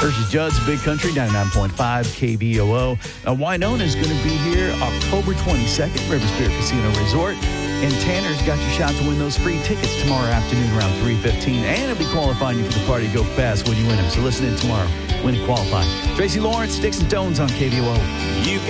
versus Judd's Big Country, 99.5 KVOO. Now, Winona's going to be here October 22nd, River Spirit Casino Resort. And Tanner's got your shot to win those free tickets tomorrow afternoon around 3:15. And it'll be qualifying you for the party to go fast when you win them. So listen in tomorrow. Win and qualify. Tracy Lawrence, Sticks and Stones on KVOO. You can